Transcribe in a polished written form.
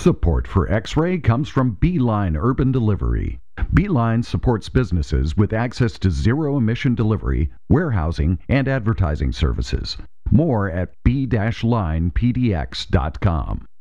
Support for X-Ray comes from Beeline Urban Delivery. Beeline supports businesses with access to zero-emission delivery, warehousing, and advertising services. More at b-linepdx.com.